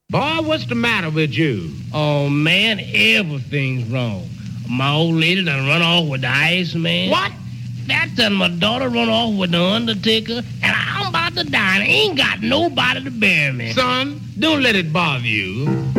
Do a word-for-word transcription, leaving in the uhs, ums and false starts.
Boy, what's the matter with you? Oh, man, everything's wrong. My old lady done run off with the Iceman. What? That done my daughter run off with the Undertaker, and I'm about to die, and I ain't got nobody to bury me. Son, don't let it bother you.